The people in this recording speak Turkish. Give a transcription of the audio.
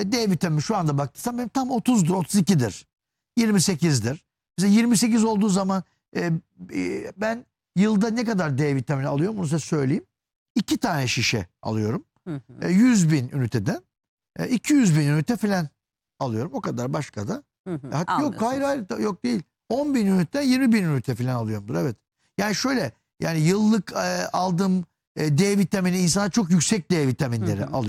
D vitamini şu anda baktıysam benim tam 30'dur, 32'dir, 28'dir. Mesela 28 olduğu zaman ben yılda ne kadar D vitamini alıyorum onu size söyleyeyim. 2 tane şişe alıyorum. 100 bin üniteden 200 bin ünite falan alıyorum. O kadar, başka da. Yok, hayır yok değil. 10 bin ünite 20 bin ünite falan alıyorumdur, evet. Yani şöyle, yani yıllık aldığım D vitamini insana çok yüksek D vitaminleri alıyor.